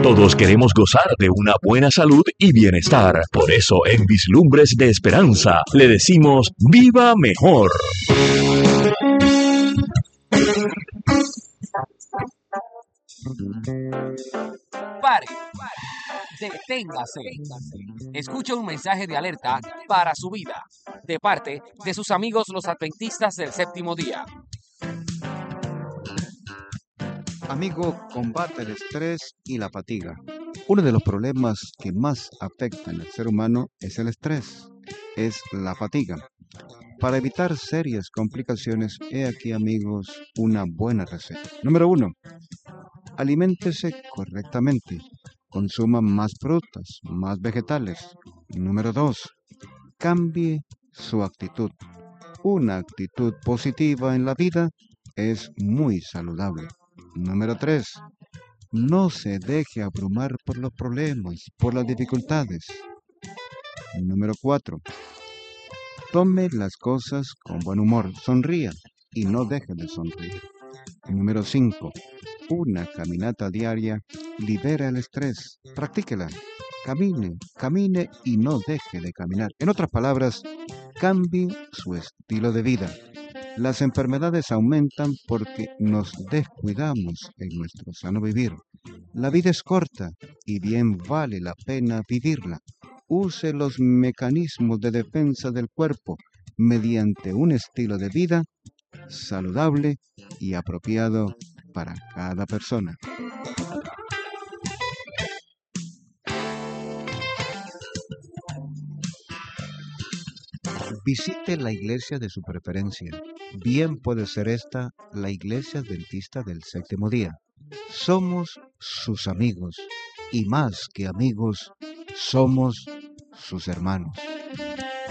Todos queremos gozar de una buena salud y bienestar. Por eso en Vislumbres de Esperanza le decimos ¡Viva Mejor! Pare, deténgase. Escuche un mensaje de alerta para su vida, de parte de sus amigos los adventistas del séptimo día. Amigo, combate el estrés y la fatiga. Uno de los problemas que más afectan al ser humano es el estrés, es la fatiga. Para evitar serias complicaciones, he aquí, amigos, una buena receta. Número 1. Aliméntese correctamente. Consuma más frutas, más vegetales. Número 2. Cambie su actitud. Una actitud positiva en la vida es muy saludable. Número 3. No se deje abrumar por los problemas, por las dificultades. Número 4. Tome las cosas con buen humor, sonría y no deje de sonreír. Número 5. Una caminata diaria libera el estrés. Practíquela. Camine y no deje de caminar. En otras palabras, cambie su estilo de vida. Las enfermedades aumentan porque nos descuidamos en nuestro sano vivir. La vida es corta y bien vale la pena vivirla. Use los mecanismos de defensa del cuerpo mediante un estilo de vida saludable y apropiado para cada persona. Visite la iglesia de su preferencia. Bien puede ser esta la iglesia adventista del séptimo día. Somos sus amigos y más que amigos, somos sus hermanos.